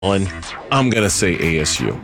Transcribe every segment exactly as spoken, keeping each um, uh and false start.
I'm going to say A S U.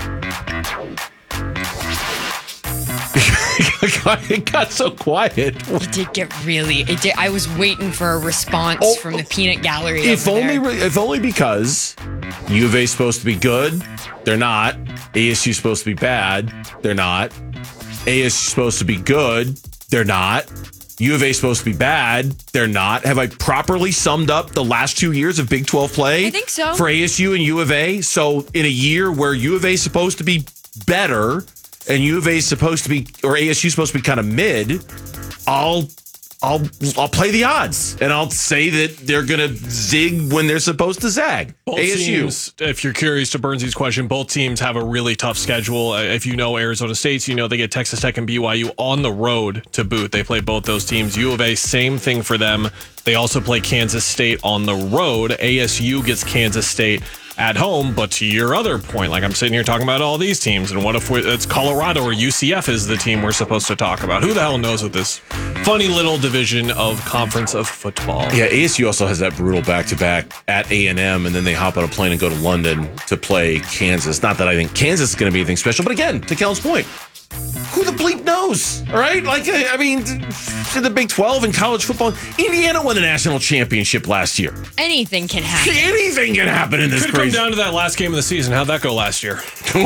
It got so quiet. It did get really. It did. I was waiting for a response oh, from the peanut gallery. If over only, there. if only because U of A is supposed to be good, they're not. A S U is supposed to be bad, they're not. A S U is supposed to be good, they're not. U of A is supposed to be bad, they're not. Have I properly summed up the last two years of Big twelve play? I think so. For A S U and U of A. So in a year where U of A is supposed to be better and U of A is supposed to be, or A S U is supposed to be kind of mid, I'll I'll I'll play the odds and I'll say that they're gonna zig when they're supposed to zag. Both A S U. Teams, if you're curious to Burnsy's question, both teams have a really tough schedule. If you know Arizona State, you know they get Texas Tech and B Y U on the road to boot. They play both those teams. U of A, same thing for them. They also play Kansas State on the road. A S U gets Kansas State at home, but to your other point, like I'm sitting here talking about all these teams, and what if we, it's Colorado or U C F is the team we're supposed to talk about? Who the hell knows with this funny little division of conference of football? Yeah, A S U also has that brutal back-to-back at A and M, and then they hop on a plane and go to London to play Kansas. Not that I think Kansas is going to be anything special, but again, to Kellen's point, who the bleep knows, all right? Like, I mean, in the Big twelve in college football, Indiana won the national championship last year. Anything can happen. Anything can happen in this Could crazy. come down to that last game of the season. How'd that go last year?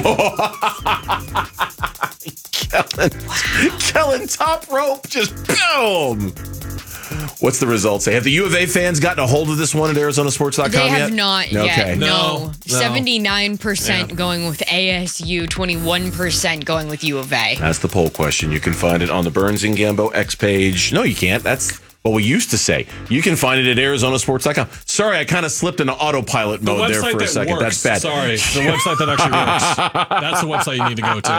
Kellen, wow. Kellen, top rope, just boom. What's the result say? Have the U of A fans gotten a hold of this one at Arizona Sports dot com yet? They have yet? not okay. yet. No. No. no. seventy-nine percent yeah. going with A S U, twenty-one percent going with U of A. That's the poll question. You can find it on the Burns and Gambo X page. No, you can't. That's what we used to say. You can find it at Arizona Sports dot com. Sorry, I kind of slipped into autopilot mode the there for a that second. Works. That's bad. Sorry, the website that actually works. That's the website you need to go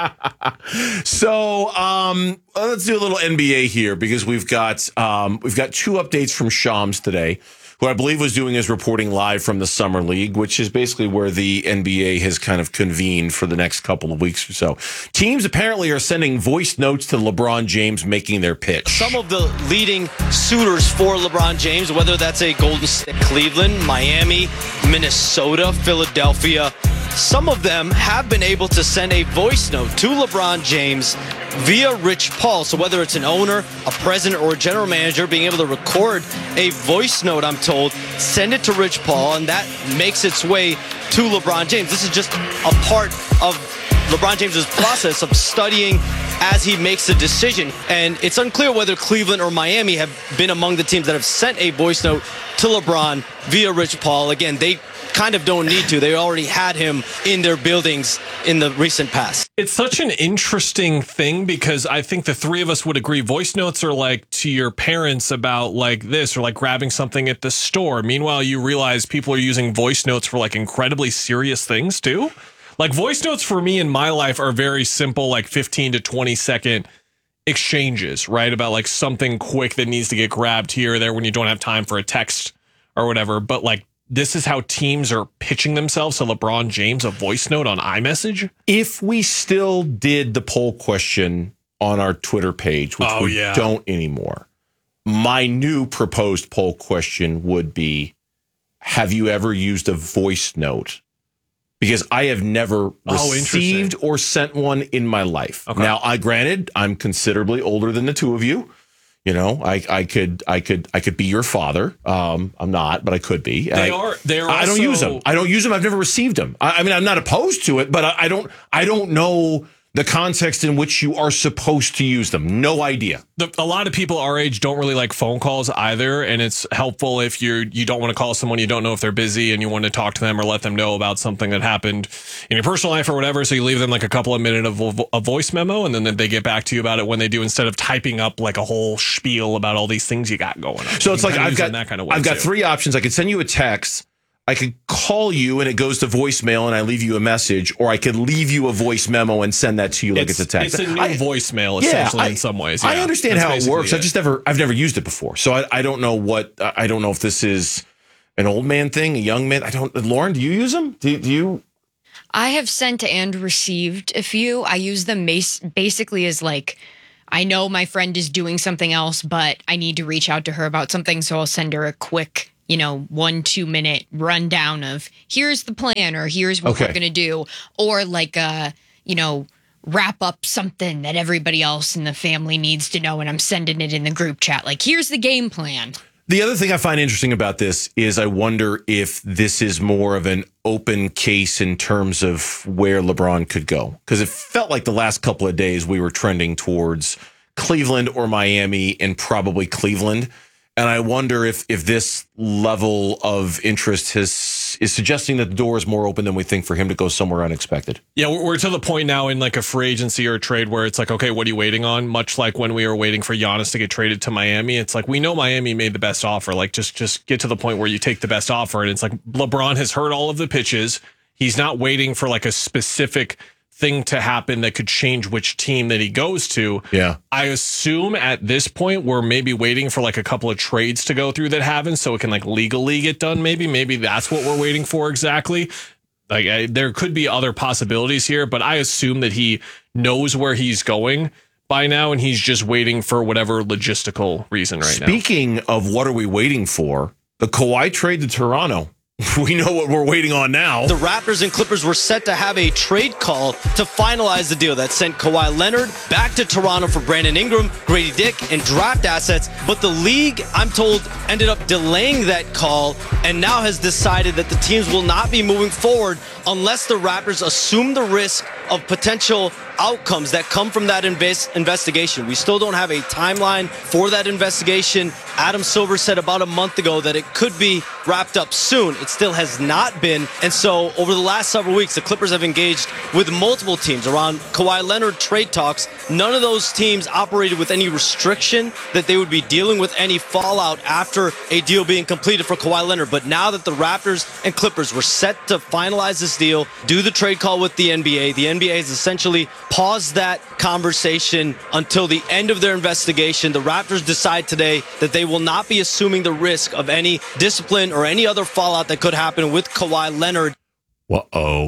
to. So um, let's do a little N B A here because we've got um, we've got two updates from Shams today, who I believe was doing his reporting live from the Summer League, which is basically where the N B A has kind of convened for the next couple of weeks or so. Teams apparently are sending voice notes to LeBron James making their pitch. Some of the leading suitors for LeBron James, whether that's a Golden State, Cleveland, Miami, Minnesota, Philadelphia, some of them have been able to send a voice note to LeBron James via Rich Paul. So whether it's an owner, a president, or a general manager being able to record a voice note, I'm told, send it to Rich Paul, and that makes its way to LeBron James. This is just a part of LeBron James's process of studying as he makes a decision. And it's unclear whether Cleveland or Miami have been among the teams that have sent a voice note to LeBron via Rich Paul. Again, they kind of don't need to. They already had him in their buildings in the recent past. It's such an interesting thing because I think the three of us would agree voice notes are like to your parents about like this or like grabbing something at the store. Meanwhile, you realize people are using voice notes for like incredibly serious things too. Like voice notes for me in my life are very simple, like fifteen to twenty second exchanges, right? About like something quick that needs to get grabbed here or there when you don't have time for a text or whatever. But like, this is how teams are pitching themselves to LeBron James, a voice note on iMessage. If we still did the poll question on our Twitter page, which oh, we yeah. don't anymore, my new proposed poll question would be, have you ever used a voice note? Because I have never oh, received or sent one in my life. Okay. Now, I granted, I'm considerably older than the two of you. You know, I, I could, I could, I could be your father. Um, I'm not, but I could be. They I, are. They are. I don't also, use them. I don't use them. I've never received them. I, I mean, I'm not opposed to it, but I, I don't. I don't know the context in which you are supposed to use them. No idea. The, a lot of people our age don't really like phone calls either, and it's helpful if you you don't want to call someone you don't know if they're busy and you want to talk to them or let them know about something that happened in your personal life or whatever. So you leave them like a couple of minutes of a, a voice memo, and then they get back to you about it when they do, instead of typing up like a whole spiel about all these things you got going on. So it's you like I've got that kind of way I've got too. three options. I could send you a text. I could call you and it goes to voicemail and I leave you a message, or I could leave you a voice memo and send that to you like it's, it's a text. It's a new I, voicemail, yeah, essentially, I, in some ways. Yeah, I understand how it works. it. I just never, I've never used it before, so I, I don't know what. I don't know if this is an old man thing, a young man. I don't. Lauren, do you use them? Do, do you? I have sent and received a few. I use them basically as like, I know my friend is doing something else, but I need to reach out to her about something, so I'll send her a quick you know, one, two minute rundown of here's the plan or here's what Okay. we're going to do. Or like, a, you know, wrap up something that everybody else in the family needs to know. And I'm sending it in the group chat. Like, here's the game plan. The other thing I find interesting about this is I wonder if this is more of an open case in terms of where LeBron could go. Because it felt like the last couple of days we were trending towards Cleveland or Miami, and probably Cleveland. And I wonder if if this level of interest has is suggesting that the door is more open than we think for him to go somewhere unexpected. Yeah, we're, we're to the point now in like a free agency or a trade where it's like, okay, what are you waiting on? Much like when we were waiting for Giannis to get traded to Miami. It's like, we know Miami made the best offer. Like, just just get to the point where you take the best offer. And it's like, LeBron has heard all of the pitches. He's not waiting for like a specific thing to happen that could change which team that he goes to. Yeah. I assume at this point we're maybe waiting for like a couple of trades to go through that haven't, so it can like legally get done. Maybe, maybe that's what we're waiting for exactly. Like I, there could be other possibilities here, but I assume that he knows where he's going by now, and he's just waiting for whatever logistical reason right now. Speaking of what are we waiting for, the Kawhi trade to Toronto. We know what we're waiting on now. The Raptors and Clippers were set to have a trade call to finalize the deal that sent Kawhi Leonard back to Toronto for Brandon Ingram, Grady Dick, and draft assets. But the league, I'm told, ended up delaying that call and now has decided that the teams will not be moving forward unless the Raptors assume the risk of potential outcomes that come from that invest- investigation. We still don't have a timeline for that investigation. Adam Silver said about a month ago that it could be wrapped up soon. It still has not been. And so over the last several weeks, the Clippers have engaged with multiple teams around Kawhi Leonard trade talks. None of those teams operated with any restriction that they would be dealing with any fallout after a deal being completed for Kawhi Leonard. But now that the Raptors and Clippers were set to finalize this deal, do the trade call with the N B A, the N B A has essentially paused that conversation until the end of their investigation. The Raptors decide today that they will not be assuming the risk of any discipline or any other fallout that could happen with Kawhi Leonard. Uh-oh.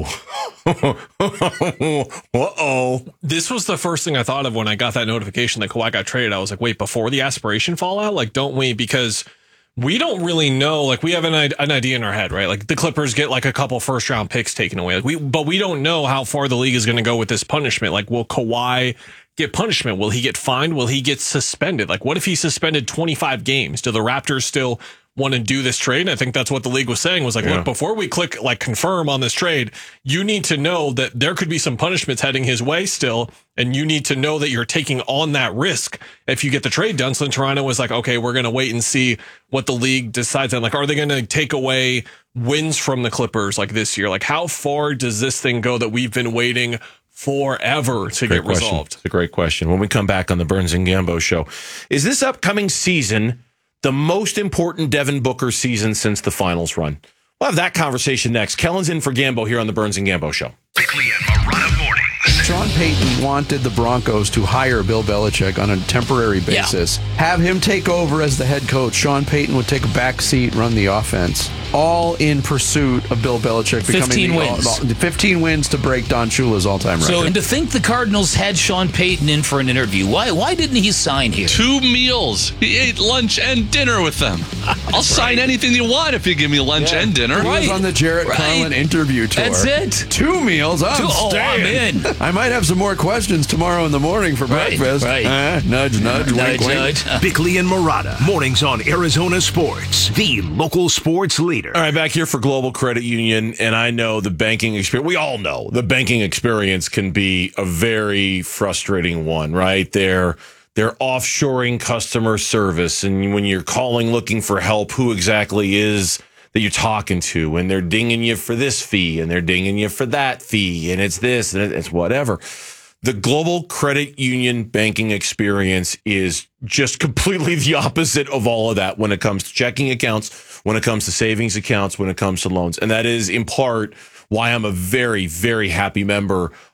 Uh-oh. This was the first thing I thought of when I got that notification that Kawhi got traded. I was like, wait, before the aspiration fallout? Like, don't we? Because we don't really know. Like, we have an, an idea in our head, right? Like, the Clippers get like a couple first round picks taken away. Like, we, but we don't know how far the league is going to go with this punishment. Like, will Kawhi get punishment? Will he get fined? Will he get suspended? Like, what if he's suspended twenty-five games? Do the Raptors still want to do this trade? And I think that's what the league was saying was like, Yeah. look, before we click like confirm on this trade, you need to know that there could be some punishments heading his way still. And you need to know that you're taking on that risk if you get the trade done. So then Toronto was like, okay, we're going to wait and see what the league decides. And like, are they going to take away wins from the Clippers like this year? Like, how far does this thing go that we've been waiting forever to Great get question. resolved? It's a great question. When we come back on the Burns and Gambo show, is this upcoming season the most important Devin Booker season since the finals run? We'll have that conversation next. Kellen's in for Gambo here on the Burns and Gambo show. Bickley and Marotta mornings. Sean Payton wanted the Broncos to hire Bill Belichick on a temporary basis, have him take over as the head coach. Sean Payton would take a back seat, run the offense, all in pursuit of Bill Belichick becoming fifteen the, wins. all- the fifteen wins to break Don Shula's all-time record. So, and to think the Cardinals had Sean Payton in for an interview, why why didn't he sign here? Two meals. He ate lunch and dinner with them. I'll sign anything you want if you give me lunch and dinner. He was on the Jarrett Right. Carlin interview tour. That's it. Two meals. I'm Two- oh, I'm staying. in. I might have some more questions tomorrow in the morning for Right, breakfast. right. Uh, nudge, nudge, Nudge, wink, wink. nudge. Bickley and Marotta mornings on Arizona Sports, the local sports leader. All right, back here for Global Credit Union, and I know the banking experience, we all know the banking experience can be a very frustrating one, right? They're, they're offshoring customer service, and when you're calling looking for help, who exactly is that you're talking to? And they're dinging you for this fee, and they're dinging you for that fee, and it's this, and it's whatever. The Global Credit Union banking experience is just completely the opposite of all of that when it comes to checking accounts, when it comes to savings accounts, when it comes to loans. And that is in part why I'm a very, very happy member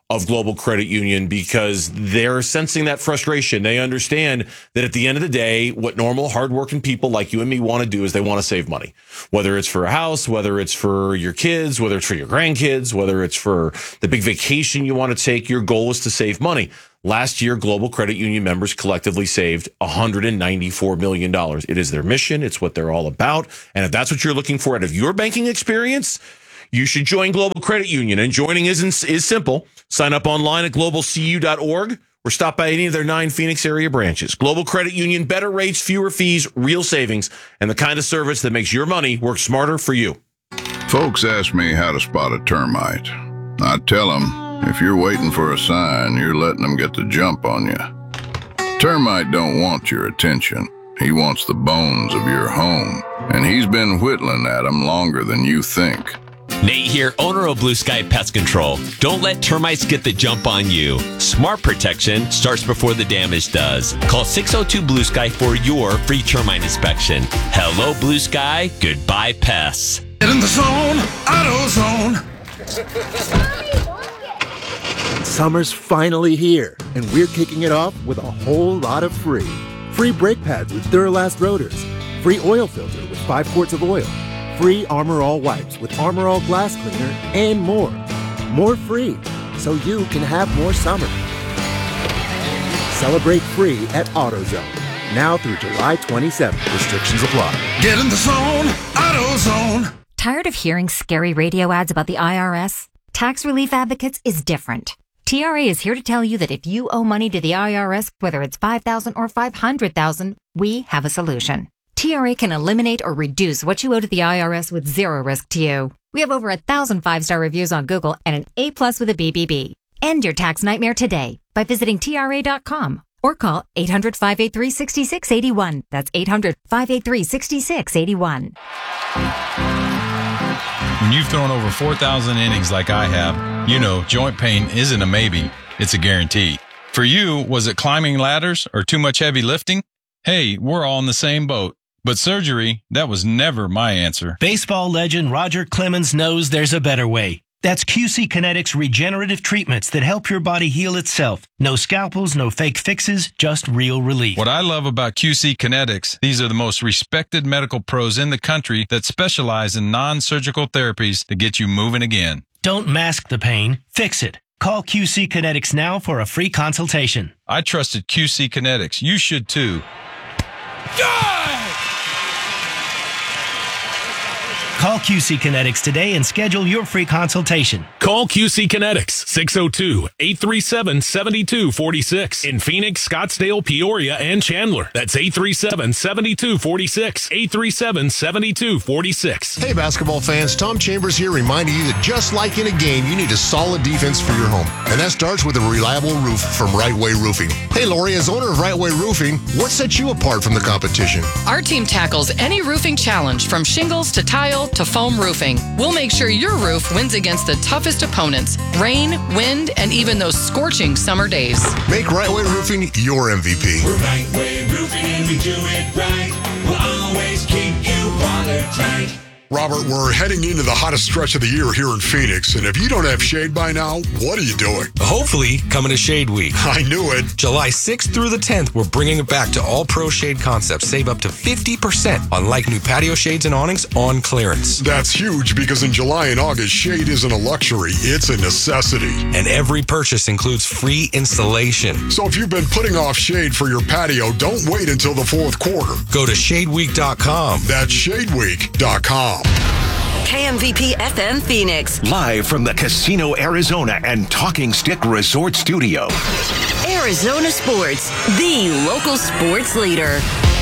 of Global Credit Union because they're sensing that frustration. They understand that at the end of the day, what normal, hardworking people like you and me want to do is they want to save money, whether it's for a house, whether it's for your kids, whether it's for your grandkids, whether it's for the big vacation you want to take. Your goal is to save money. Last year, Global Credit Union members collectively saved one hundred ninety-four million dollars. It is their mission. It's what they're all about. And if that's what you're looking for out of your banking experience, you should join Global Credit Union. And joining is, is simple. Sign up online at global c u dot org or stop by any of their nine Phoenix area branches. Global Credit Union, better rates, fewer fees, real savings, and the kind of service that makes your money work smarter for you. Folks ask me how to spot a termite. I tell them, if you're waiting for a sign, you're letting them get the jump on you. Termite don't want your attention. He wants the bones of your home, and he's been whittling at them longer than you think. Nate here, owner of Blue Sky Pest Control. Don't let termites get the jump on you. Smart protection starts before the damage does. Call six oh two Blue Sky for your free termite inspection. Hello, Blue Sky. Goodbye, pests. Get in the zone, AutoZone. Summer's finally here, and we're kicking it off with a whole lot of free. Free brake pads with Duralast rotors. Free oil filter with five quarts of oil. Free Armor All wipes with Armor All glass cleaner, and more. More free, so you can have more summer. Celebrate free at AutoZone. Now through July twenty-seventh. Restrictions apply. Get in the zone, AutoZone. Tired of hearing scary radio ads about the I R S? Tax Relief Advocates is different. T R A is here to tell you that if you owe money to the I R S, whether it's five thousand dollars or five hundred thousand dollars, we have a solution. T R A can eliminate or reduce what you owe to the I R S with zero risk to you. We have over a thousand five-star reviews on Google and an A plus with a B B B. End your tax nightmare today by visiting T R A dot com or call eight hundred, five eight three, six six eight one. That's eight hundred, five eight three, six six eight one. When you've thrown over four thousand innings like I have, you know joint pain isn't a maybe, it's a guarantee. For you, was it climbing ladders or too much heavy lifting? Hey, we're all in the same boat. But surgery, that was never my answer. Baseball legend Roger Clemens knows there's a better way. That's Q C Kinetics regenerative treatments that help your body heal itself. No scalpels, no fake fixes, just real relief. What I love about Q C Kinetics, these are the most respected medical pros in the country that specialize in non-surgical therapies to get you moving again. Don't mask the pain, fix it. Call Q C Kinetics now for a free consultation. I trusted Q C Kinetics. You should too. Call Q C Kinetics today and schedule your free consultation. Call Q C Kinetics, six oh two, eight three seven, seven two four six in Phoenix, Scottsdale, Peoria, and Chandler. That's eight three seven, seven two four six, eight three seven, seven two four six. Hey, basketball fans, Tom Chambers here reminding you that just like in a game, you need a solid defense for your home. And that starts with a reliable roof from Right Way Roofing. Hey, Lori, as owner of Right Way Roofing, what sets you apart from the competition? Our team tackles any roofing challenge from shingles to tile to foam roofing. We'll make sure your roof wins against the toughest opponents, rain, wind, and even those scorching summer days. Make Right Way Roofing your M V P. We're Right Way Roofing and we do it right. We'll always keep you watertight. Robert, we're heading into the hottest stretch of the year here in Phoenix, and if you don't have shade by now, what are you doing? Hopefully, coming to Shade Week. I knew it. July sixth through the tenth, we're bringing it back to all pro shade concepts. Save up to fifty percent on like new patio shades and awnings on clearance. That's huge because in July and August, shade isn't a luxury, it's a necessity. And every purchase includes free installation. So if you've been putting off shade for your patio, don't wait until the fourth quarter. Go to shade week dot com. That's shade week dot com. K M V P F M Phoenix. Live from the Casino Arizona and Talking Stick Resort Studio. Arizona Sports, the local sports leader.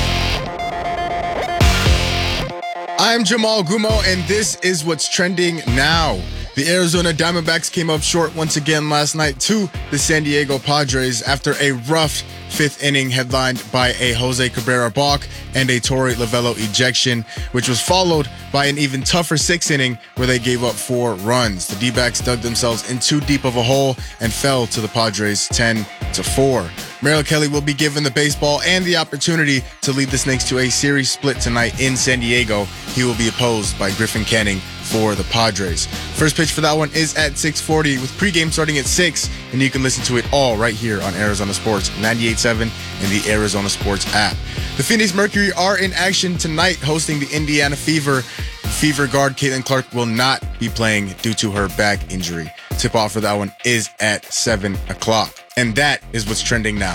I'm Jamal Gumo, and this is what's trending now. The Arizona Diamondbacks came up short once again last night to the San Diego Padres after a rough fifth inning headlined by a Jose Cabrera balk and a Torey Lovullo ejection, which was followed by an even tougher sixth inning where they gave up four runs. The D-backs dug themselves in too deep of a hole and fell to the Padres ten to four. Merrill Kelly will be given the baseball and the opportunity to lead the Snakes to a series split tonight in San Diego. He will be opposed by Griffin Canning, for the Padres. First pitch for that one is at six forty with pregame starting at six, and you can listen to it all right here on Arizona Sports ninety-eight point seven and the Arizona Sports app. The Phoenix Mercury are in action tonight hosting the Indiana Fever. Fever guard Caitlin Clark will not be playing due to her back injury. Tip-off for that one is at seven o'clock. And that is what's trending now.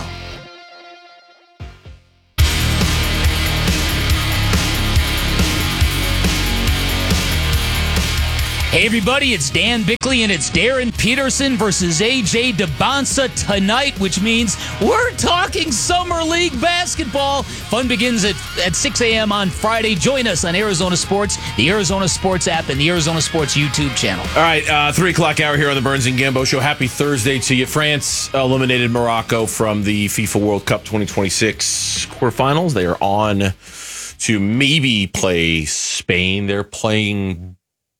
Hey everybody, it's Dan Bickley and it's Darren Peterson versus A J DeBonsa tonight, which means we're talking Summer League basketball. Fun begins at, at six a.m. on Friday. Join us on Arizona Sports, the Arizona Sports app, and the Arizona Sports YouTube channel. All right, uh, three o'clock hour here on the Burns and Gambo Show. Happy Thursday to you. France eliminated Morocco from the FIFA World Cup twenty twenty-six quarterfinals. They are on to maybe play Spain. They're playing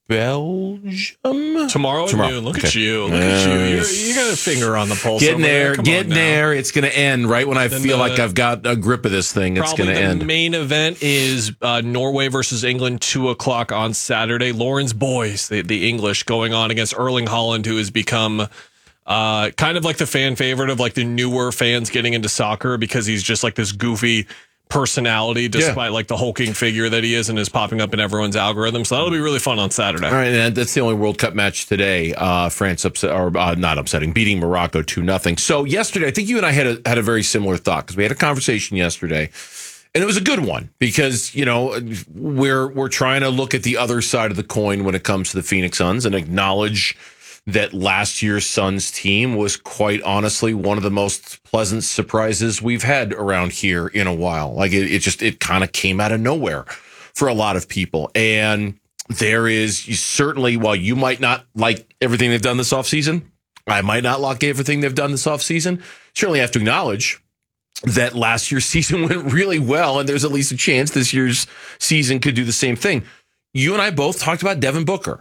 Belgium tomorrow, tomorrow. at noon. Look Okay. at you. Look at you. You're, you got a finger on the pulse. Getting over there, Come getting on now. there. It's going to end right when I Then feel the- like I've got a grip of this thing. It's Probably going to the end. main event is uh, Norway versus England, two o'clock on Saturday. Lauren's boys, the, the English, going on against Erling Haaland, who has become uh, kind of like the fan favorite of like the newer fans getting into soccer because he's just like this goofy personality, despite like the hulking figure that he is and is popping up in everyone's algorithm. So that'll be really fun on Saturday. All right, and that's the only World Cup match today. Uh, France upset, or uh, not upsetting, beating Morocco two nothing. So yesterday, I think you and I had a had a very similar thought because we had a conversation yesterday, and it was a good one because you know we're we're trying to look at the other side of the coin when it comes to the Phoenix Suns and acknowledge that last year's Suns team was quite honestly one of the most pleasant surprises we've had around here in a while. Like it, it just, it kind of came out of nowhere for a lot of people. And there is you certainly, while you might not like everything they've done this offseason, I might not like everything they've done this offseason, certainly have to acknowledge that last year's season went really well. And there's at least a chance this year's season could do the same thing. You and I both talked about Devin Booker.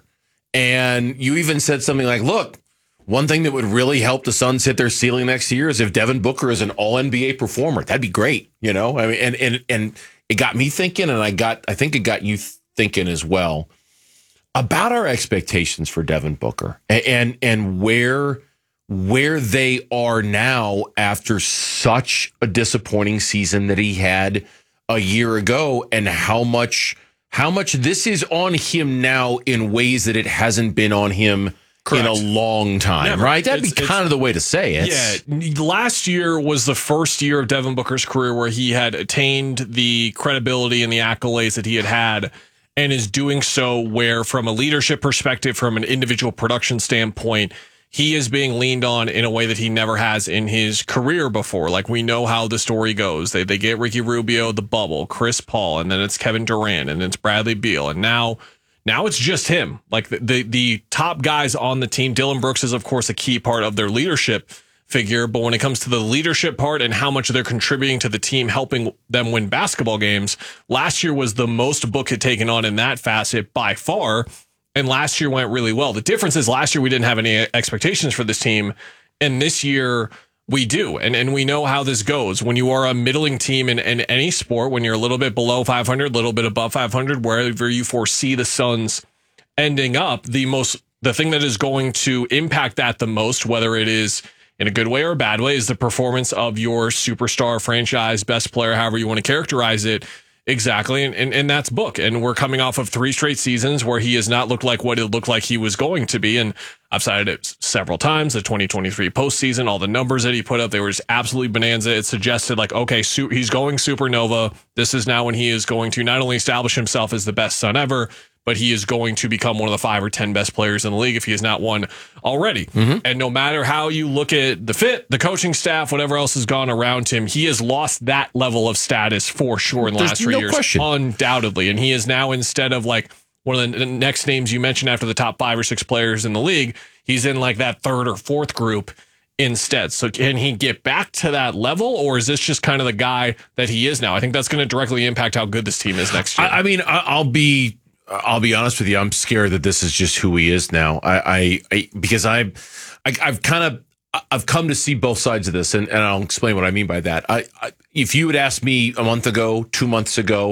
And you even said something like, look, one thing that would really help the Suns hit their ceiling next year is if Devin Booker is an all N B A performer. That'd be great. You know, I mean, and, and, and it got me thinking, and I got, I think it got you thinking as well about our expectations for Devin Booker and, and, and where, where they are now after such a disappointing season that he had a year ago and how much How much this is on him now in ways that it hasn't been on him Correct. in a long time, Never. right? That'd It's- be it's- kind of the way to say it. Yeah, last year was the first year of Devin Booker's career where he had attained the credibility and the accolades that he had had, and is doing so where, from a leadership perspective, from an individual production standpoint, he is being leaned on in a way that he never has in his career before. Like, we know how the story goes. They they get Ricky Rubio, the bubble, Chris Paul, and then it's Kevin Durant, and it's Bradley Beal, and now now it's just him. Like the, the the top guys on the team. Dylan Brooks is, of course, a key part of their leadership figure, but when it comes to the leadership part and how much they're contributing to the team, helping them win basketball games, last year was the most Book had taken on in that facet by far. And last year went really well. The difference is last year we didn't have any expectations for this team, and this year we do. And and we know how this goes. When you are a middling team in, in any sport, when you're a little bit below five hundred, a little bit above five hundred, wherever you foresee the Suns ending up, the most the thing that is going to impact that the most, whether it is in a good way or a bad way, is the performance of your superstar, franchise, best player, however you want to characterize it. Exactly, and, and and that's Book. And we're coming off of three straight seasons where he has not looked like what it looked like he was going to be. And I've cited it several times, the twenty twenty-three postseason, all the numbers that he put up, they were just absolutely bonanza. It suggested like, okay, su- he's going supernova. This is now when he is going to not only establish himself as the best Sun ever, but he is going to become one of the five or ten best players in the league if he is not one already. Mm-hmm. And no matter how you look at the fit, the coaching staff, whatever else has gone around him, he has lost that level of status for sure in the There's last three no years. question. Undoubtedly. And he is now, instead of like one of the next names you mentioned after the top five or six players in the league, he's in like that third or fourth group instead. So can he get back to that level, or is this just kind of the guy that he is now? I think that's going to directly impact how good this team is next year. I, I mean, I, I'll be, I'll be honest with you. I'm scared that this is just who he is now. I, I, I because I, I, I've kind of, I've come to see both sides of this, and, and I'll explain what I mean by that. I, I, if you had asked me a month ago, two months ago,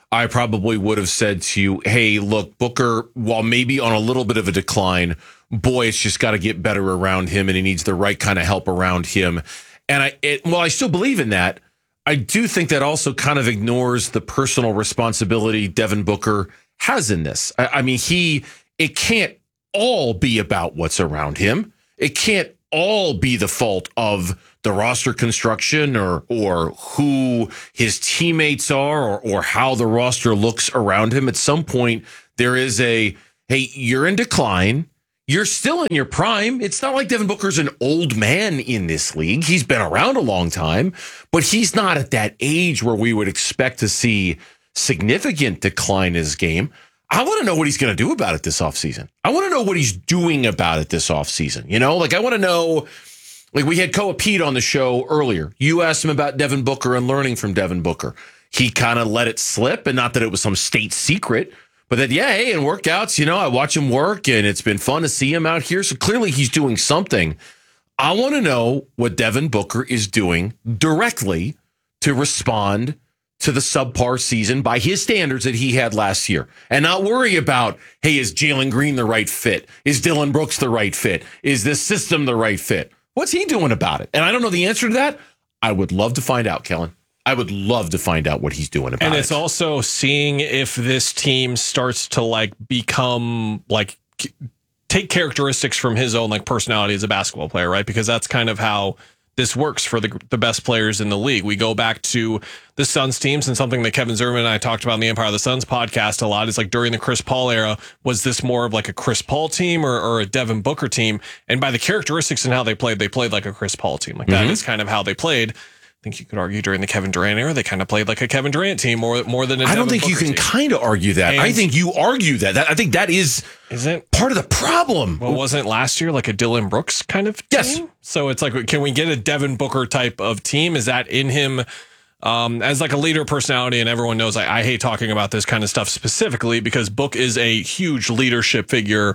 I probably would have said to you, hey, look, Booker, while maybe on a little bit of a decline, boy, it's just got to get better around him, and he needs the right kind of help around him. And I, it, well, I still believe in that. I do think that also kind of ignores the personal responsibility Devin Booker has in this. I, I mean, he, it can't all be about what's around him. It can't all be the fault of the roster construction or or who his teammates are or, or how the roster looks around him. At some point, there is a, hey, you're in decline. You're still in your prime. It's not like Devin Booker's an old man in this league. He's been around a long time, but he's not at that age where we would expect to see significant decline in his game. I want to know what he's going to do about it this offseason. I want to know what he's doing about it this offseason. You know, like I want to know, like we had Koa Pete on the show earlier. You asked him about Devin Booker and learning from Devin Booker. He kind of let it slip, and not that it was some state secret, but that, yeah, hey, in workouts, you know, I watch him work, and it's been fun to see him out here. So clearly he's doing something. I want to know what Devin Booker is doing directly to respond to the subpar season by his standards that he had last year, and not worry about, hey, is Jalen Green the right fit? Is Dylan Brooks the right fit? Is this system the right fit? What's he doing about it? And I don't know the answer to that. I would love to find out, Kellen. I would love to find out what he's doing about it. And it's it. also seeing if this team starts to like become like take characteristics from his own like personality as a basketball player, right? Because that's kind of how this works for the the best players in the league. We go back to the Suns teams, and something that Kevin Zimmerman and I talked about in the Empire of the Suns podcast a lot is like during the Chris Paul era, was this more of like a Chris Paul team or, or a Devin Booker team? And by the characteristics and how they played, they played like a Chris Paul team. Like that Mm-hmm. is kind of how they played. I think you could argue during the Kevin Durant era, they kind of played like a Kevin Durant team more more than a I Devin don't think Booker you can team. kind of argue that. And I think you argue that. that. I think that is Isn't part of the problem. Well, wasn't last year like a Dylan Brooks kind of team? Yes. So it's like, can we get a Devin Booker type of team? Is that in him um, as like a leader personality? And everyone knows I, I hate talking about this kind of stuff specifically because Book is a huge leadership figure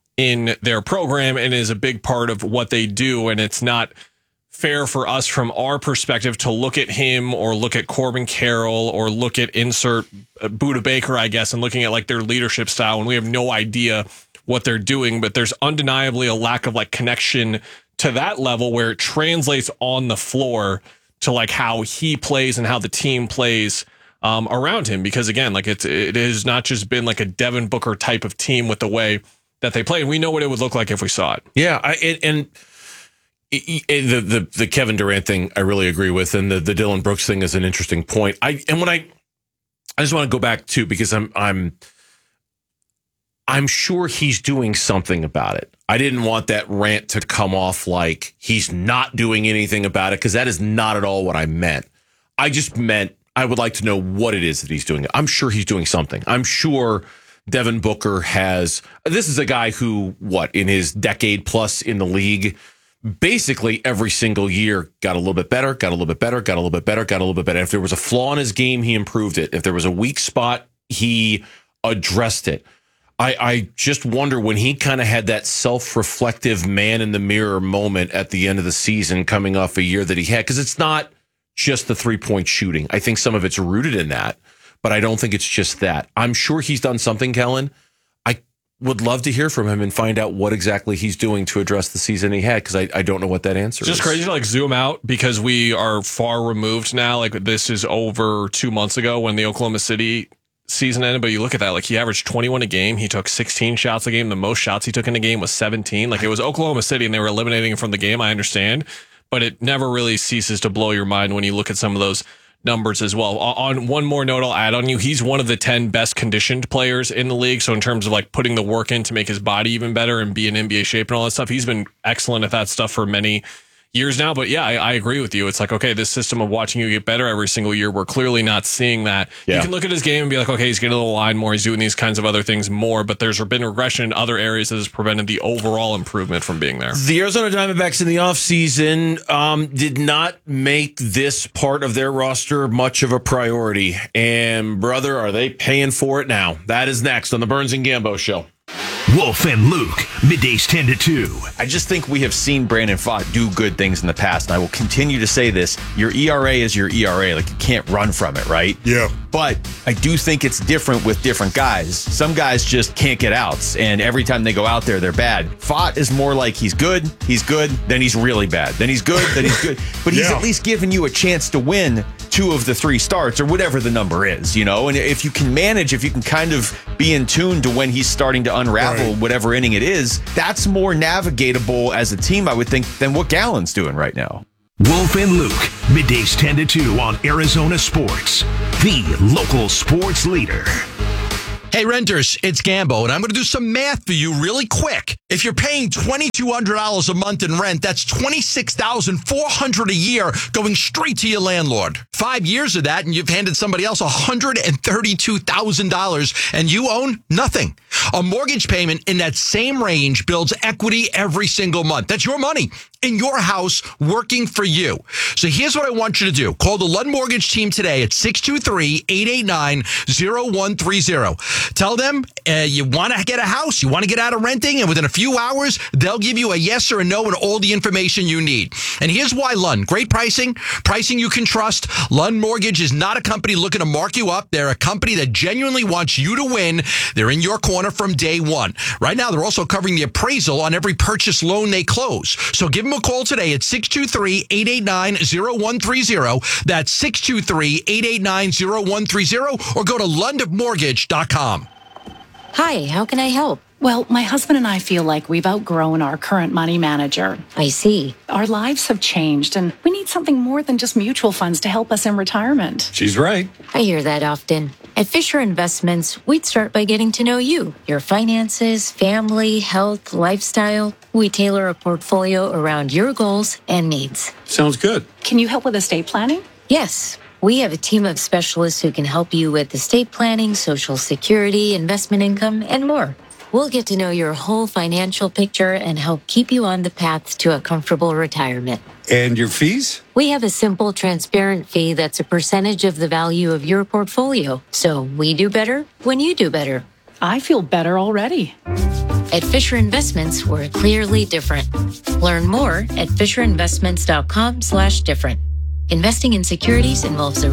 in their program and is a big part of what they do. And it's not fair for us from our perspective to look at him or look at Corbin Carroll or look at insert Buda Baker, I guess, and looking at like their leadership style. And we have no idea what they're doing, but there's undeniably a lack of like connection to that level where it translates on the floor to like how he plays and how the team plays um, around him. Because again, like it's, it has not just been like a Devin Booker type of team with the way that they play. And we know what it would look like if we saw it. Yeah. I, and, and the, the, the Kevin Durant thing, I really agree with. And the, the Dylan Brooks thing is an interesting point. I, and when I, I just want to go back too, because I'm, I'm, I'm sure he's doing something about it. I didn't want that rant to come off like he's not doing anything about it, because that is not at all what I meant. I just meant I would like to know what it is that he's doing. I'm sure he's doing something. I'm sure Devin Booker has, this is a guy who, what, in his decade plus in the league, basically every single year got a little bit better, got a little bit better, got a little bit better, got a little bit better. If there was a flaw in his game, he improved it. If there was a weak spot, he addressed it. I, I just wonder when he kind of had that self-reflective man in the mirror moment at the end of the season coming off a year that he had, because it's not just the three-point shooting. I think some of it's rooted in that, but I don't think it's just that. I'm sure he's done something, Kellen. I would love to hear from him and find out what exactly he's doing to address the season he had, because I, I don't know what that answer It's is. just crazy to like zoom out because we are far removed now. Like this is over two months ago when the Oklahoma City season ended, but you look at that, like he averaged twenty-one a game. He took sixteen shots a game. The most shots he took in a game was seventeen. Like it was Oklahoma City and they were eliminating him from the game. I understand, but it never really ceases to blow your mind when you look at some of those numbers as well. On one more note, I'll add on you. He's one of the ten best conditioned players in the league. So in terms of like putting the work in to make his body even better and be in N B A shape and all that stuff, he's been excellent at that stuff for many years now. But yeah, I, I agree with you. It's like, okay, this system of watching you get better every single year, we're clearly not seeing that. Yeah. You can look at his game and be like, okay, he's getting a little line more. He's doing these kinds of other things more, but there's been regression in other areas that has prevented the overall improvement from being there. The Arizona Diamondbacks in the offseason um, did not make this part of their roster much of a priority. And, brother, are they paying for it now? That is next on the Burns and Gambo Show. Wolf and Luke, middays ten to two. I just think we have seen Brandon Pfaadt do good things in the past, and I will continue to say this. Your E R A is your E R A. Like, you can't run from it, right? Yeah. But I do think it's different with different guys. Some guys just can't get outs, and every time they go out there, they're bad. Pfaadt is more like he's good, he's good, then he's really bad. Then he's good, then he's good. But he's Yeah. at least giving you a chance to win two of the three starts or whatever the number is, you know? And if you can manage, if you can kind of be in tune to when he's starting to unravel Right. whatever inning it is, that's more navigatable as a team, I would think, than what Gallen's doing right now. Wolf and Luke, middays ten to two on Arizona Sports, the local sports leader. Hey, renters, it's Gambo, and I'm going to do some math for you really quick. If you're paying twenty-two hundred dollars a month in rent, that's twenty-six thousand four hundred dollars a year going straight to your landlord. Five years of that, and you've handed somebody else one hundred thirty-two thousand dollars, and you own nothing. A mortgage payment in that same range builds equity every single month. That's your money in your house working for you. So here's what I want you to do. Call the Lund Mortgage team today at six two three, eight eight nine, zero one three zero. Tell them uh, you want to get a house, you want to get out of renting, and within a few hours, they'll give you a yes or a no and all the information you need. And here's why Lund. Great pricing, pricing you can trust. Lund Mortgage is not a company looking to mark you up. They're a company that genuinely wants you to win. They're in your corner from day one. Right now, they're also covering the appraisal on every purchase loan they close. So give them a call today at six two three, eight eight nine, zero one three zero. That's six two three, eight eight nine, zero one three zero, or go to lund mortgage dot com. Hi, how can I help? Well, my husband and I feel like we've outgrown our current money manager. I see. Our lives have changed, and we need something more than just mutual funds to help us in retirement. She's right. I hear that often. At Fisher Investments, we'd start by getting to know you, your finances, family, health, lifestyle. We tailor a portfolio around your goals and needs. Sounds good. Can you help with estate planning? Yes. We have a team of specialists who can help you with estate planning, Social Security, investment income, and more. We'll get to know your whole financial picture and help keep you on the path to a comfortable retirement. And your fees? We have a simple, transparent fee that's a percentage of the value of your portfolio. So we do better when you do better. I feel better already. At Fisher Investments, we're clearly different. Learn more at fisher investments dot com slash different. Investing in securities involves a